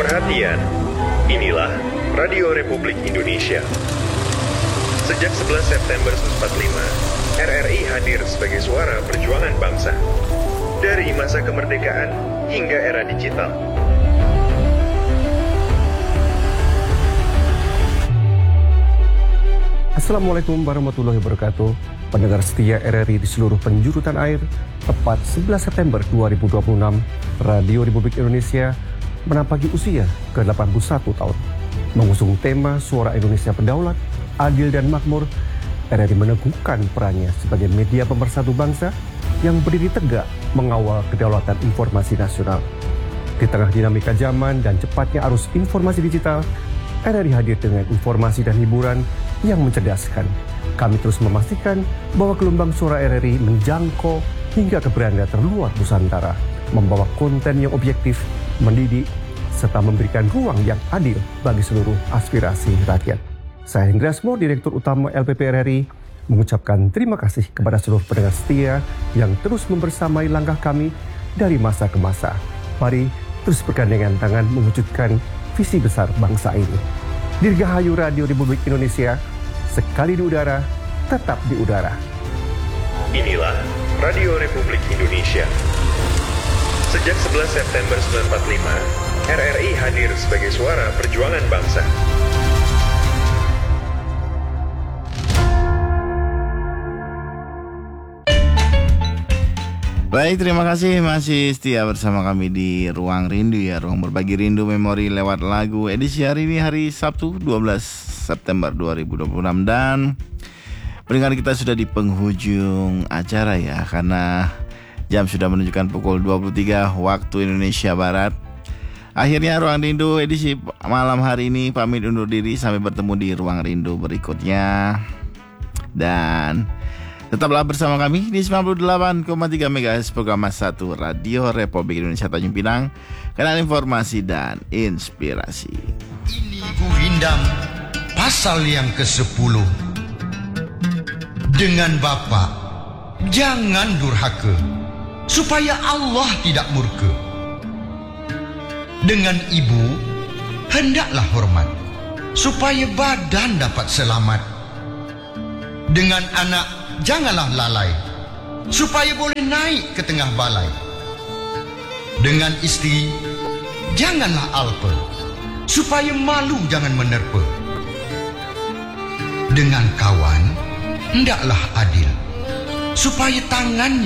Perhatian, inilah Radio Republik Indonesia. Sejak 11 September 1945, RRI hadir sebagai suara perjuangan bangsa. Dari masa kemerdekaan hingga era digital. Assalamualaikum warahmatullahi wabarakatuh. Pendengar setia RRI di seluruh penjuru tanah air, tepat 11 September 2026, Radio Republik Indonesia menampaki usia ke-81 tahun. Mengusung tema Suara Indonesia Berdaulat, Adil dan Makmur, RRI meneguhkan perannya sebagai media pemersatu bangsa yang berdiri tegak mengawal kedaulatan informasi nasional. Di tengah dinamika zaman dan cepatnya arus informasi digital, RRI hadir dengan informasi dan hiburan yang mencerdaskan. Kami terus memastikan bahwa gelombang suara RRI menjangkau hingga ke beranda terluar Nusantara, membawa konten yang objektif, mendidik, serta memberikan ruang yang adil bagi seluruh aspirasi rakyat. Saya Hendra Asmo, Direktur Utama LPP RRI, mengucapkan terima kasih kepada seluruh pendengar setia yang terus membersamai langkah kami dari masa ke masa. Mari terus bergandengan tangan mewujudkan visi besar bangsa ini. Dirgahayu Radio Republik Indonesia, sekali di udara, tetap di udara. Inilah Radio Republik Indonesia. Sejak 11 September 1945, RRI hadir sebagai suara perjuangan bangsa. Baik, terima kasih masih setia bersama kami di Ruang Rindu ya, ruang berbagi rindu memori lewat lagu. Edisi hari ini hari Sabtu 12 September 2026 dan pendengar kita sudah di penghujung acara ya, karena jam sudah menunjukkan pukul 23 waktu Indonesia Barat. Akhirnya Ruang Rindu edisi malam hari ini pamit undur diri, sampai bertemu di Ruang Rindu berikutnya. Dan tetaplah bersama kami di 98,3 MHz program 1 Radio Republik Indonesia Tanjung Pinang, kanal informasi dan inspirasi. Ini Gurindam pasal yang ke-10. Dengan bapa jangan durhaka, supaya Allah tidak murka. Dengan ibu hendaklah hormat, supaya badan dapat selamat. Dengan anak janganlah lalai, supaya boleh naik ke tengah balai. Dengan isteri janganlah alpa, supaya malu jangan menerpa. Dengan kawan hendaklah adil, supaya tangannya